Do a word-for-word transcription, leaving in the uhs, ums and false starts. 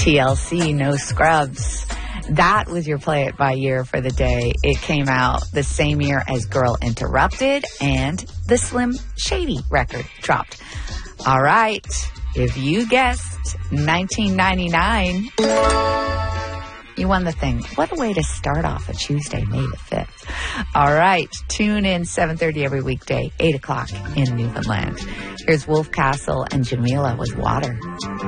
T L C, No Scrubs. That was your Play It by year for the day. It came out the same year as Girl Interrupted, and the Slim Shady record dropped. All right, if you guessed nineteen ninety-nine, you won the thing. What a way to start off a Tuesday, May the fifth. All right, tune in seven thirty every weekday, eight o'clock in Newfoundland. Here's Wolf Castle and Jamila with Water.